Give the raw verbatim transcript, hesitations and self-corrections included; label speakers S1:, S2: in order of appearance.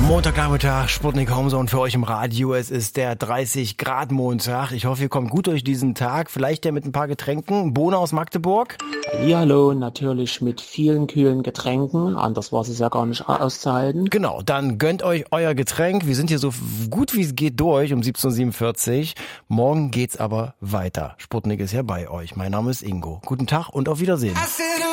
S1: Montagnachmittag, Sputnik Homezone für euch im Radio. Es ist der dreißig Grad Montag. Ich hoffe, ihr kommt gut durch diesen Tag. Vielleicht ja mit ein paar Getränken. Bohne aus Magdeburg.
S2: Hallihallo, natürlich mit vielen kühlen Getränken. Anders war es ja gar nicht auszuhalten.
S1: Genau, dann gönnt euch euer Getränk. Wir sind hier so gut wie es geht durch um siebzehn Uhr siebenundvierzig. Morgen geht's aber weiter. Sputnik ist ja bei euch. Mein Name ist Ingo. Guten Tag und auf Wiedersehen.